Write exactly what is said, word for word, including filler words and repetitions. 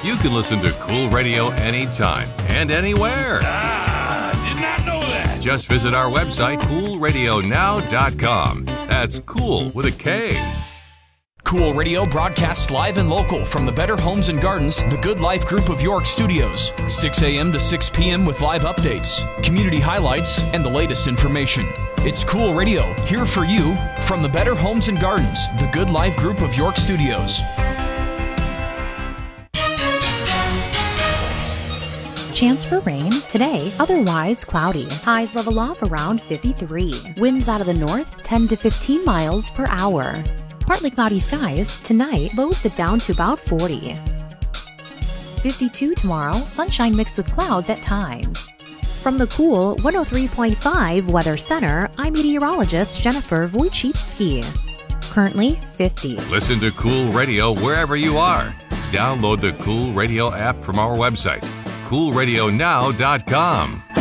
You can listen to Cool Radio anytime and anywhere. Ah, did not know that. Just visit our website, cool radio now dot com. That's cool with a K. Cool Radio broadcasts live and local from the Better Homes and Gardens, the Good Life Group of York studios. six a.m. to six p.m. with live updates, community highlights, and the latest information. It's Cool Radio, here for you from the Better Homes and Gardens, the Good Life Group of York studios. Chance for rain today, otherwise cloudy. Highs level off around fifty-three. Winds out of the north ten to fifteen miles per hour. Partly cloudy skies tonight, lows dip down to about forty. fifty-two tomorrow, sunshine mixed with clouds at times. From the Cool one oh three point five Weather Center, I'm meteorologist Jennifer Wojcicki. Currently fifty. Listen to Cool Radio wherever you are. Download the Cool Radio app from our website, cool radio now dot com.